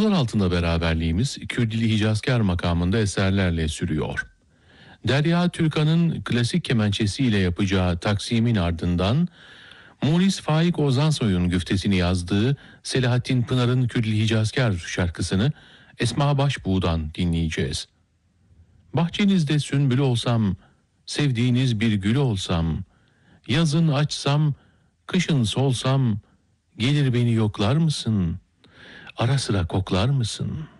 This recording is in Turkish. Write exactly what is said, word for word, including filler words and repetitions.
Yıldızlar Altında beraberliğimiz Kürdili Hicazkar makamında eserlerle sürüyor. Derya Türkan'ın klasik kemençesiyle yapacağı taksimin ardından Munis Faik Ozansoy'un güftesini yazdığı Selahattin Pınar'ın Kürdili Hicazkar şarkısını Esma Başbuğ'dan dinleyeceğiz. Bahçenizde sümbül olsam, sevdiğiniz bir gül olsam, yazın açsam, kışın solsam, gelir beni yoklar mısın? Ara sıra koklar mısın?''